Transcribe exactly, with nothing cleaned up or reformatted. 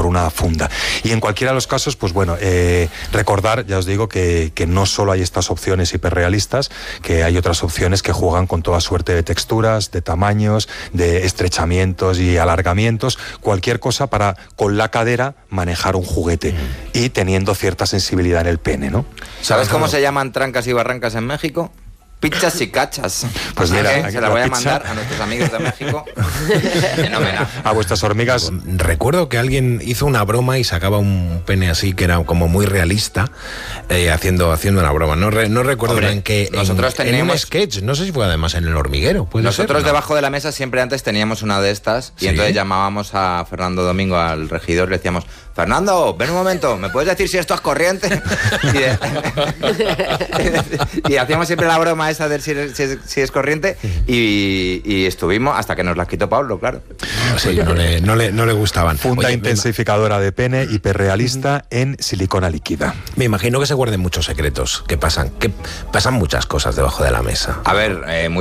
una funda. Y en cualquiera de los casos, pues bueno, eh, recordar, ya os digo, que, que no solo hay estas opciones hiperrealistas, que hay otras opciones que juegan con toda suerte de texturas, de tamaños, de estrechamientos y alargamientos, cualquier cosa para, con la cadera, manejar un juguete mm. y teniendo cierta sensibilidad en el pene, ¿no? ¿Sabes cómo se llaman trancas y barrancas en México? Pizzas y cachas. Pues mira, ¿Eh? Se la voy a pizza. mandar a nuestros amigos de México. Fenomenal. A vuestras hormigas. Recuerdo que alguien hizo una broma y sacaba un pene así que era como muy realista, eh, haciendo, haciendo una broma. No, re, no recuerdo Hombre, en qué. Nosotros en, teníamos en un sketch, no sé si fue además en El Hormiguero. ¿Puede nosotros ser? debajo de la mesa siempre antes teníamos una de estas y ¿Sí? entonces llamábamos a Fernando Domingo, al regidor, y le decíamos: Fernando, ven un momento, ¿me puedes decir si esto es corriente? Y, de, y hacíamos siempre la broma esa de si, si, es, si es corriente y, y estuvimos hasta que nos las quitó Pablo, claro. Sí, no le, no le, no le gustaban. Funda Oye, intensificadora de pene hiperrealista en silicona líquida. Me imagino que se guarden muchos secretos, que pasan, que pasan muchas cosas debajo de la mesa. A ver, eh,